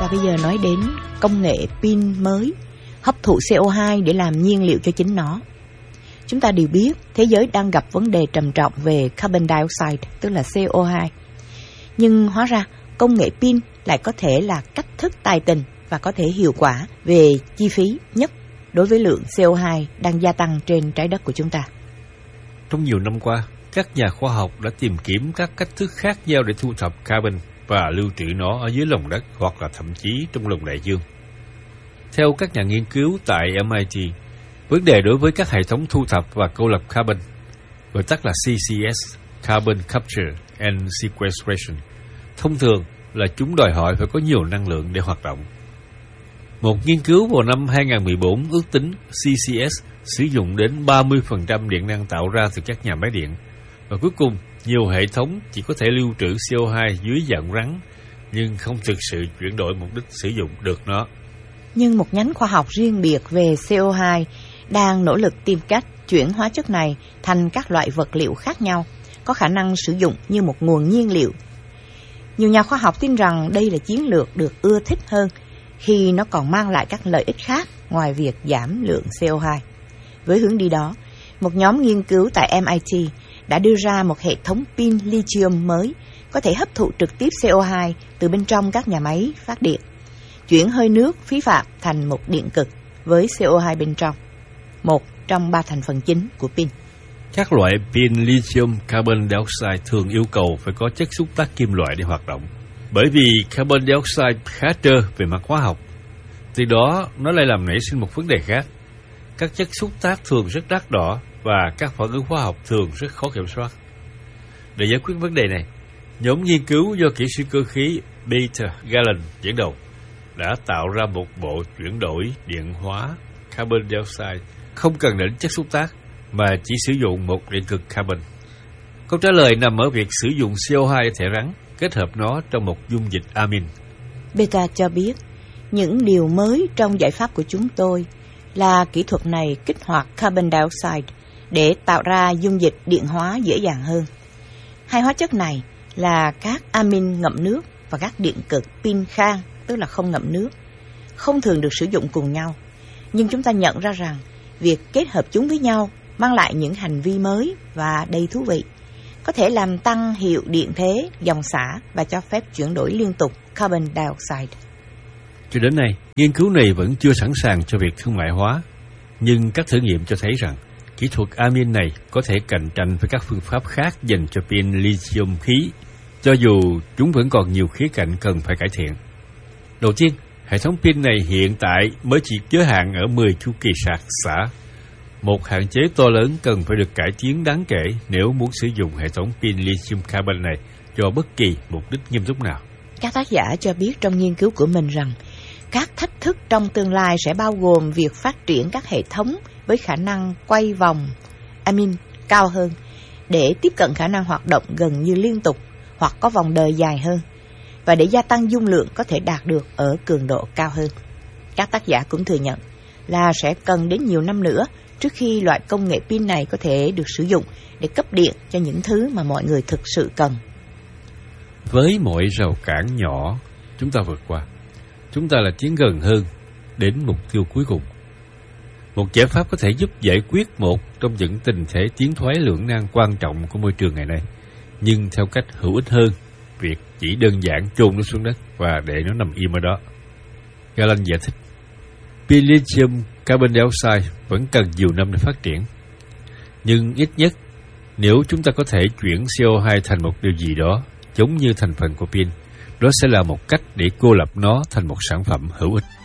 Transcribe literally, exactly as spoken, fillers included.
Và bây giờ nói đến công nghệ pin mới hấp thụ xê o hai để làm nhiên liệu cho chính nó. Chúng ta đều biết thế giới đang gặp vấn đề trầm trọng về carbon dioxide, tức là xê o hai. Nhưng hóa ra công nghệ pin lại có thể là cách thức tài tình và có thể hiệu quả về chi phí nhất đối với lượng xê o hai đang gia tăng trên trái đất của chúng ta. Trong nhiều năm qua, các nhà khoa học đã tìm kiếm các cách thức khác nhau để thu thập carbon và lưu trữ nó ở dưới lòng đất hoặc là thậm chí trong lòng đại dương. Theo các nhà nghiên cứu tại em i tê, vấn đề đối với các hệ thống thu thập và cô lập carbon, gọi tắt là xê xê ét, Carbon Capture and Sequestration, thông thường là chúng đòi hỏi phải có nhiều năng lượng để hoạt động. Một nghiên cứu vào năm hai không một bốn ước tính xê xê ét sử dụng đến ba mươi phần trăm điện năng tạo ra từ các nhà máy điện, và cuối cùng nhiều hệ thống chỉ có thể lưu trữ xê o hai dưới dạng rắn nhưng không thực sự chuyển đổi mục đích sử dụng được nó. Nhưng một nhánh khoa học riêng biệt về xê o hai đang nỗ lực tìm cách chuyển hóa chất này thành các loại vật liệu khác nhau, có khả năng sử dụng như một nguồn nhiên liệu. Nhiều nhà khoa học tin rằng đây là chiến lược được ưa thích hơn khi nó còn mang lại các lợi ích khác ngoài việc giảm lượng xê o hai. Với hướng đi đó, một nhóm nghiên cứu tại em i tê đã đưa ra một hệ thống pin lithium mới có thể hấp thụ trực tiếp xê o hai từ bên trong các nhà máy phát điện, chuyển hơi nước phí phạm thành một điện cực với xê o hai bên trong, một trong ba thành phần chính của pin. Các loại pin lithium carbon dioxide thường yêu cầu phải có chất xúc tác kim loại để hoạt động, bởi vì carbon dioxide khá trơ về mặt hóa học. Từ đó, nó lại làm nảy sinh một vấn đề khác. Các chất xúc tác thường rất đắt đỏ và các phản ứng hóa học thường rất khó kiểm soát. Để giải quyết vấn đề này, nhóm nghiên cứu do kỹ sư cơ khí Peter Gallen dẫn đầu đã tạo ra một bộ chuyển đổi điện hóa carbon dioxide không cần đến chất xúc tác mà chỉ sử dụng một điện cực carbon. Câu trả lời nằm ở việc sử dụng xê o hai thể rắn kết hợp nó trong một dung dịch amin. Beta cho biết những điều mới trong giải pháp của chúng tôi là kỹ thuật này kích hoạt carbon dioxide để tạo ra dung dịch điện hóa dễ dàng hơn. Hai hóa chất này là các amin ngậm nước và các điện cực pin khang, tức là không ngậm nước, không thường được sử dụng cùng nhau. Nhưng chúng ta nhận ra rằng việc kết hợp chúng với nhau mang lại những hành vi mới và đầy thú vị, có thể làm tăng hiệu điện thế, dòng xả và cho phép chuyển đổi liên tục carbon dioxide. Cho đến nay, nghiên cứu này vẫn chưa sẵn sàng cho việc thương mại hóa, nhưng các thử nghiệm cho thấy rằng kỹ thuật amin này có thể cạnh tranh với các phương pháp khác dành cho pin lithium khí, cho dù chúng vẫn còn nhiều khía cạnh cần phải cải thiện. Đầu tiên, hệ thống pin này hiện tại mới chỉ giới hạn ở mười chu kỳ sạc xả. Một hạn chế to lớn cần phải được cải tiến đáng kể nếu muốn sử dụng hệ thống pin lithium carbon này cho bất kỳ mục đích nghiêm túc nào. Các tác giả cho biết trong nghiên cứu của mình rằng các thách thức trong tương lai sẽ bao gồm việc phát triển các hệ thống với khả năng quay vòng amin cao hơn để tiếp cận khả năng hoạt động gần như liên tục hoặc có vòng đời dài hơn, và để gia tăng dung lượng có thể đạt được ở cường độ cao hơn. Các tác giả cũng thừa nhận là sẽ cần đến nhiều năm nữa trước khi loại công nghệ pin này có thể được sử dụng để cấp điện cho những thứ mà mọi người thực sự cần. Với mọi rào cản nhỏ chúng ta vượt qua, chúng ta là tiến gần hơn đến mục tiêu cuối cùng. Một giải pháp có thể giúp giải quyết một trong những tình thế tiến thoái lưỡng nan quan trọng của môi trường ngày nay, nhưng theo cách hữu ích hơn việc chỉ đơn giản chôn nó xuống đất và để nó nằm im ở đó. Gallen giải thích, pin lithium carbon dioxide vẫn cần nhiều năm để phát triển, nhưng ít nhất nếu chúng ta có thể chuyển xê o hai thành một điều gì đó giống như thành phần của pin, đó sẽ là một cách để cô lập nó thành một sản phẩm hữu ích.